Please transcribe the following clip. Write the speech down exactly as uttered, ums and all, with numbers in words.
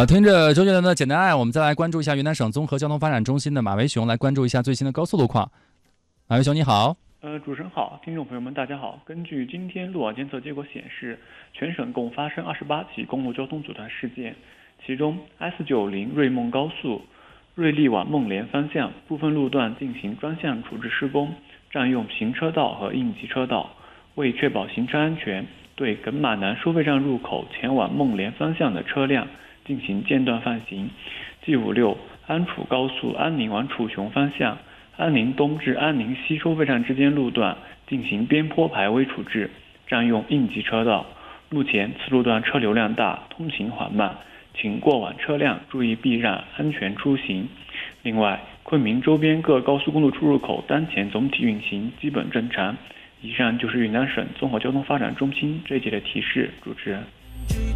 好，听着周杰伦的《简单爱》，我们再来关注一下云南省综合交通发展中心的马维雄，来关注一下最新的高速路况。马维雄，你好。 呃，主持人好，听众朋友们大家好。根据今天路网监测结果显示，全省共发生二十八起公路交通阻断事件，其中 S 九十瑞孟高速瑞丽往孟连方向部分路段进行专项处置施工，占用行车道和应急车道。为确保行车安全，对耿马南收费站入口前往孟连方向的车辆进行间断放行。G 五十六安楚高速安宁往楚雄方向安宁东至安宁西收费站之间路段进行边坡排微处置，占用应急车道。目前此路段车流量大，通行缓慢，请过往车辆注意避让，安全出行。另外，昆明周边各高速公路出入口当前总体运行基本正常。以上就是云南省综合交通发展中心这一节的提示，主持人。